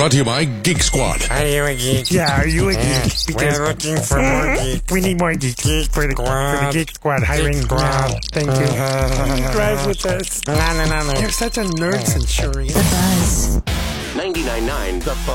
Brought to you by Geek Squad. Are you a geek? Yeah, are you a geek? Because We're looking for more geeks. we need more geeks for the Geek Squad hiring. Geek Squad. Now. Thank you. Drive with us. No. You're such a nerd, Centurion. The Buzz. 99.9 The